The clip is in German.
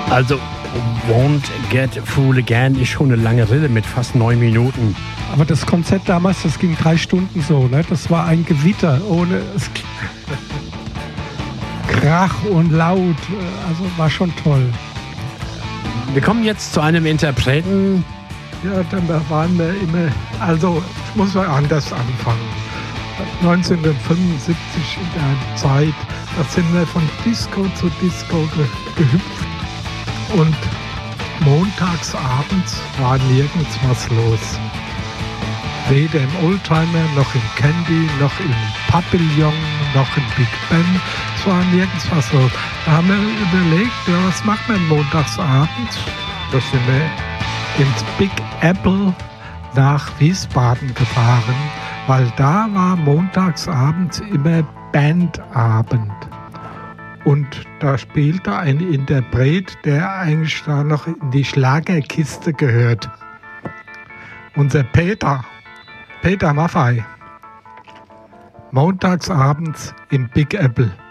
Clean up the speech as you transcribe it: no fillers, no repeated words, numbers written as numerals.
Also, Won't Get Fooled Again ist schon eine lange Rille mit fast 9 Minuten. Aber das Konzert damals, das ging 3 Stunden so, ne? Das war ein Gewitter ohne Krach und laut. Also war schon toll. Wir kommen jetzt zu einem Interpreten. Ja, dann waren wir immer, also muss man anders anfangen. 1975 in der Zeit, da sind wir von Disco zu Disco gehüpft und montags abends war nirgends was los. Weder im Oldtimer, noch im Candy, noch im Pavillon, noch im Big Ben. Es war nirgends was los. Da haben wir überlegt, ja, was macht man montags abends? Da sind wir ins Big Apple nach Wiesbaden gefahren, weil da war montags abends immer Bandabend. Und da spielte ein Interpret, der eigentlich da noch in die Schlagerkiste gehört. Unser Peter Maffay. Montagsabends im Big Apple.